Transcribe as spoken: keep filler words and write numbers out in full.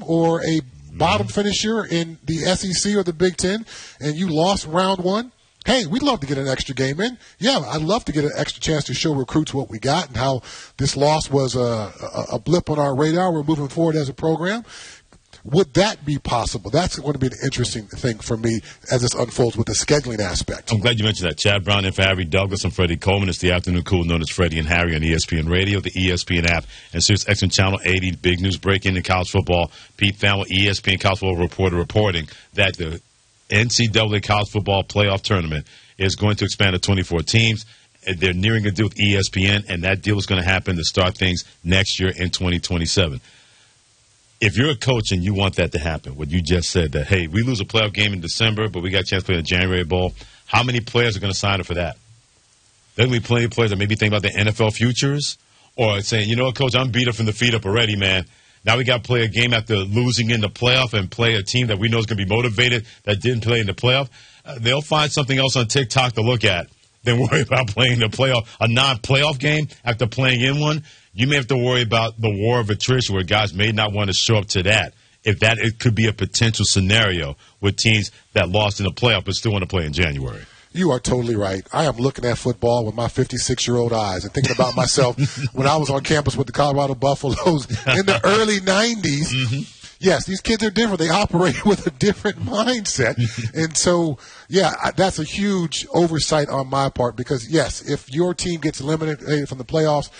or a bottom finisher in the S E C or the Big Ten, and you lost round one, hey, we'd love to get an extra game in. Yeah, I'd love to get an extra chance to show recruits what we got and how this loss was a, a, a blip on our radar. We're moving forward as a program. Would that be possible? That's going to be an interesting thing for me as this unfolds with the scheduling aspect. I'm glad you mentioned that. Chad Brown in for Harry Douglas and Freddie Coleman. It's the Afternoon Cool, known as Freddie and Harry on E S P N Radio, the E S P N app, and Sirius X M Channel eighty. Big news breaking in college football. Pete Thamel, E S P N college football reporter, reporting that the N C double A college football playoff tournament is going to expand to twenty-four teams. They're nearing a deal with E S P N, and that deal is going to happen to start things next year in twenty twenty-seven. If you're a coach and you want that to happen, what you just said, that, hey, we lose a playoff game in December, but we got a chance to play in the January Bowl, how many players are going to sign up for that? There's going to be plenty of players that maybe think about the N F L futures or saying, you know what, Coach, I'm beat up from the feet up already, man. Now we got to play a game after losing in the playoff and play a team that we know is going to be motivated that didn't play in the playoff. Uh, they'll find something else on TikTok to look at than worry about playing the playoff, a non-playoff game after playing in one. You may have to worry about the war of attrition where guys may not want to show up to that. If that it could be a potential scenario with teams that lost in the playoff but still want to play in January. You are totally right. I am looking at football with my fifty-six-year-old eyes and thinking about myself when I was on campus with the Colorado Buffaloes in the early nineties. Mm-hmm. Yes, these kids are different. They operate with a different mindset. And so, yeah, that's a huge oversight on my part because, yes, if your team gets eliminated from the playoffs,